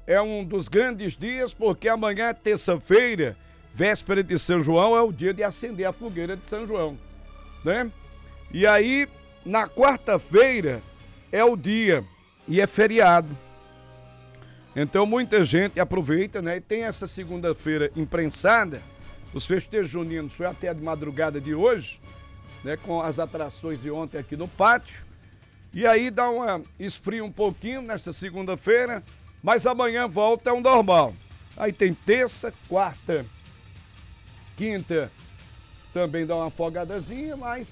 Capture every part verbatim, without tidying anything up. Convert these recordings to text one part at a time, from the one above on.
é um dos grandes dias, porque amanhã, terça-feira, véspera de São João, é o dia de acender a fogueira de São João, né? E aí, na quarta-feira, é o dia e é feriado. Então, muita gente aproveita, né? E tem essa segunda-feira imprensada. Os festejos juninos foi até de madrugada de hoje, né? Com as atrações de ontem aqui no pátio. E aí dá uma esfria um pouquinho nesta segunda-feira, mas amanhã volta ao normal. Aí tem terça, quarta, quinta, também dá uma afogadazinha, mas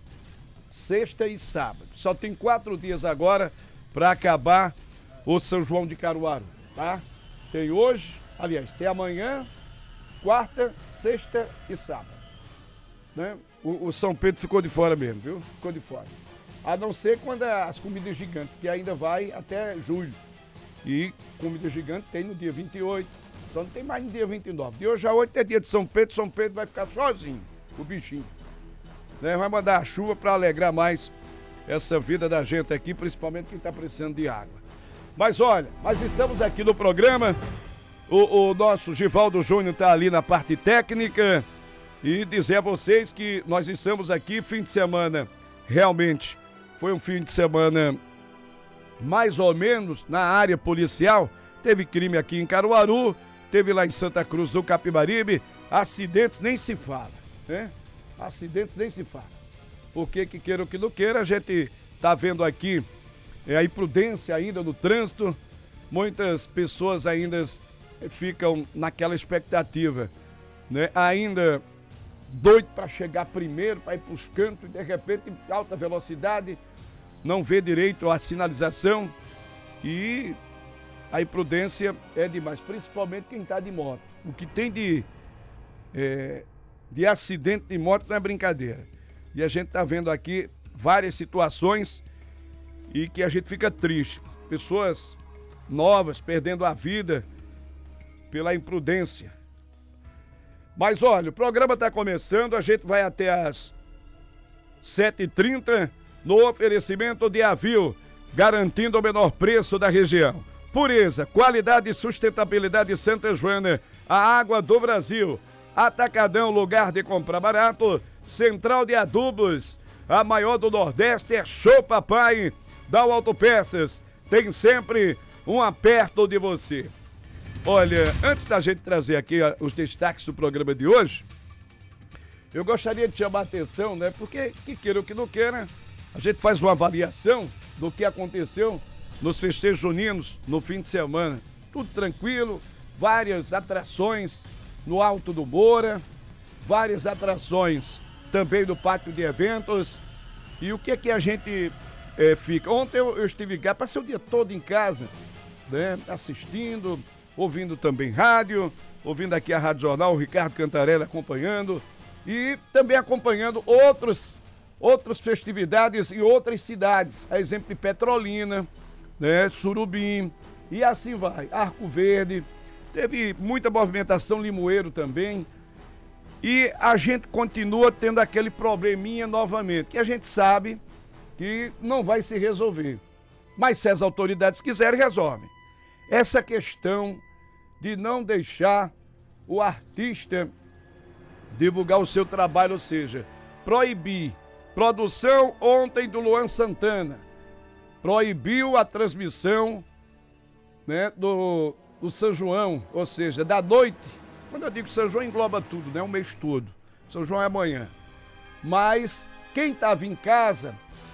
sexta e sábado. Só tem quatro dias agora para acabar o São João de Caruaru, tá? Tem hoje, aliás, tem amanhã, quarta, sexta e sábado, né? O, o São Pedro ficou de fora mesmo, viu? Ficou de fora. A não ser quando é as comidas gigantes, que ainda vai até julho. E comida gigante tem no dia vinte e oito, só não tem mais no dia vinte e nove. De hoje a oito é dia de São Pedro, São Pedro vai ficar sozinho, o bichinho, né? Vai mandar a chuva para alegrar mais essa vida da gente aqui, principalmente quem está precisando de água. Mas olha, nós estamos aqui no programa, o, o nosso Givaldo Júnior está ali na parte técnica, e dizer a vocês que nós estamos aqui fim de semana, realmente foi um fim de semana mais ou menos na área policial. Teve crime aqui em Caruaru, teve lá em Santa Cruz do Capibaribe, acidentes nem se fala, né? Acidentes nem se fala. Porque que queira ou que não queira, a gente tá vendo aqui é, a imprudência ainda no trânsito, muitas pessoas ainda ficam naquela expectativa, né? Ainda doido para chegar primeiro, para ir para os cantos, e de repente, alta velocidade, não vê direito a sinalização, e a imprudência é demais, principalmente quem está de moto. O que tem de, é, de acidente de moto não é brincadeira. E a gente está vendo aqui várias situações e que a gente fica triste. Pessoas novas perdendo a vida pela imprudência. Mas olha, o programa está começando, a gente vai até às sete e trinta no oferecimento de Avil, garantindo o menor preço da região. Pureza, qualidade e sustentabilidade de Santa Joana, a água do Brasil. Atacadão, lugar de comprar barato. Central de Adubos, a maior do Nordeste, é Show Papai. Dal Autopeças, tem sempre um aperto de você. Olha, antes da gente trazer aqui os destaques do programa de hoje, eu gostaria de chamar a atenção, né? Porque, que queira ou que não queira, a gente faz uma avaliação do que aconteceu nos festejos juninos no fim de semana. Tudo tranquilo, várias atrações no Alto do Moura, várias atrações também no pátio de eventos. E o que é que a gente é, fica? Ontem eu, eu estive cá, passei o dia todo em casa, né? Assistindo, ouvindo também rádio, ouvindo aqui a Rádio Jornal, o Ricardo Cantarella acompanhando, e também acompanhando outros, outras festividades em outras cidades, a exemplo de Petrolina, né, Surubim, e assim vai, Arco Verde, teve muita movimentação, Limoeiro também, e a gente continua tendo aquele probleminha novamente, que a gente sabe que não vai se resolver, mas se as autoridades quiserem, resolvem. Essa questão de não deixar o artista divulgar o seu trabalho, ou seja, proibir. Produção ontem do Luan Santana proibiu a transmissão, né, do, do São João, ou seja, da noite. Quando eu digo São João, engloba tudo, né, o mês todo. São João é amanhã. Mas quem estava em casa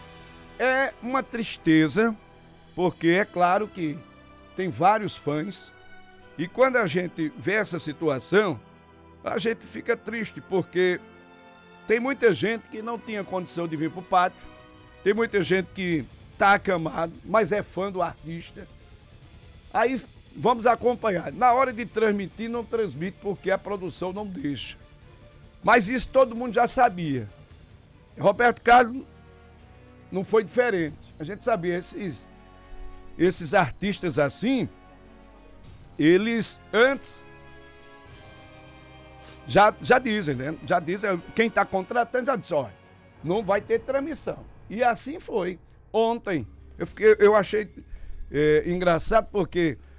é uma tristeza, porque é claro que tem vários fãs, e quando a gente vê essa situação, a gente fica triste, porque tem muita gente que não tinha condição de vir para o pátio, tem muita gente que está acamado, mas é fã do artista. Aí vamos acompanhar. Na hora de transmitir, não transmite porque a produção não deixa. Mas isso todo mundo já sabia. Roberto Carlos não foi diferente. A gente sabia, esses, esses artistas assim, eles antes já, já dizem, né? Já dizem, quem está contratando já disse, olha, não vai ter transmissão. E assim foi. Ontem, eu, fiquei, eu achei é, engraçado porque